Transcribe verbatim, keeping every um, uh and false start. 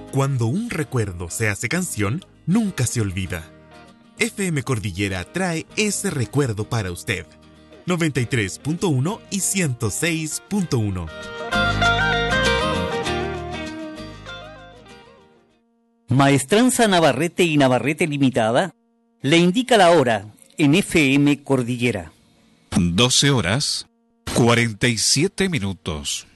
Cuando un recuerdo se hace canción, nunca se olvida. F M Cordillera trae ese recuerdo para usted. noventa y tres punto uno y ciento seis punto uno. Maestranza Navarrete y Navarrete Limitada le indica la hora en F M Cordillera. doce horas, cuarenta y siete minutos.